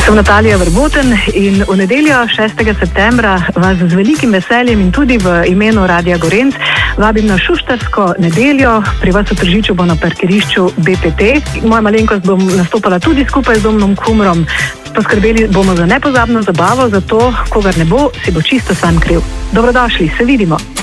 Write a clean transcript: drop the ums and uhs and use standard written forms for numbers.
Sem Natalija Vrboten in v nedeljo 6. septembra vas z velikim veseljem in tudi v imenu Radia Gorenc vabim na šuštarsko nedeljo. Pri vas v Tržiču bo na parkirišču BPT. Moja malenkost bom nastopala tudi skupaj z Domnom Kumrom. Poskrbeli bomo za nepozabno zabavo, zato kogar ne bo, si bo čisto sam kriv. Dobrodošli, se vidimo.